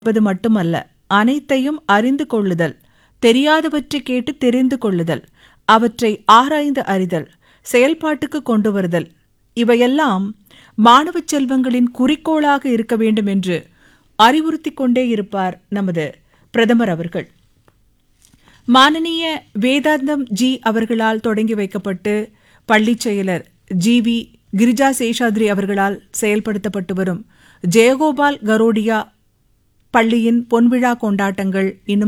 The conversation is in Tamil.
என்பது மட்டுமல்ல, அனைத்தையும் அறிந்து கொள்ளுதல், தெரியாதவற்றை கேட்டு தெரிந்து கொள்ளுதல், அவற்றை ஆராய்ந்து அறிதல், செயல்பாட்டுக்கு கொண்டு வருதல், இவையெல்லாம் மாணவ செல்வங்களின் குறிக்கோளாக இருக்க வேண்டும் என்று அறிவுறுத்திக் கொண்டே இருப்பார் நமது பிரதமர் அவர்கள். மானனீய வேதாந்தம் ஜி அவர்களால் தொடங்கி வைக்கப்பட்டு பள்ளிச் செயலர் ஜி.வி. கிரிஜா சேஷாத்ரி அவர்களால் செயல்படுத்தப்பட்டு வரும் ஜெயகோபால் கரோடியா பள்ளியின் பொன்விழா கொண்டாட்டங்கள் இன்னும்